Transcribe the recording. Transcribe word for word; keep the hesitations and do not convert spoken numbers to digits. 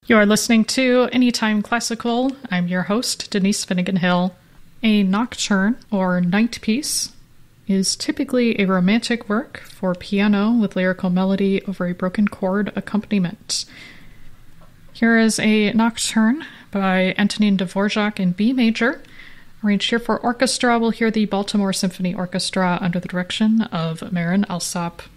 You are listening to Anytime Classical. I'm your host, Denise Finnegan Hill. A nocturne, or night piece, is typically a romantic work for piano with lyrical melody over a broken chord accompaniment. Here is a nocturne by Antonin Dvorak in B major. Arranged here for orchestra, we'll hear the Baltimore Symphony Orchestra under the direction of Marin Alsop.